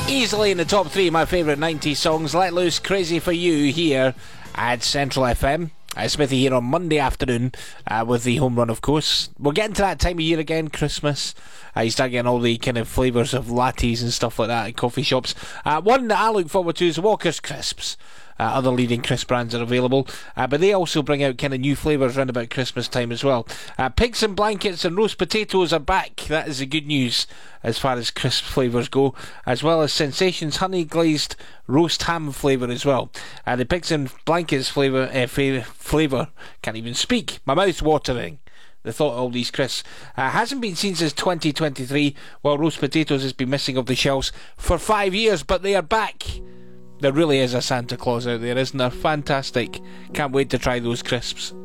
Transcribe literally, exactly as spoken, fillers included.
Easily in the top three of my favourite nineties songs. Let Loose, Crazy For You here at Central F M. Uh, Smithy here on Monday afternoon uh, with the home run, of course. We're getting to that time of year again, Christmas. Uh, you start getting all the kind of flavours of lattes and stuff like that at coffee shops. Uh, one that I look forward to is Walker's Crisps. Uh, other leading crisp brands are available, uh, but they also bring out kind of new flavours around about Christmas time as well. Uh, pigs and blankets and roast potatoes are back. That is the good news as far as crisp flavours go, as well as Sensations honey glazed roast ham flavour as well. Uh, the pigs and blankets flavour, uh, fa- flavour, can't even speak. My mouth's watering. The thought of all these crisps uh, hasn't been seen since twenty twenty-three, while roast potatoes has been missing off the shelves for five years, but they are back. There really is a Santa Claus out there, isn't there? Fantastic. Can't wait to try those crisps.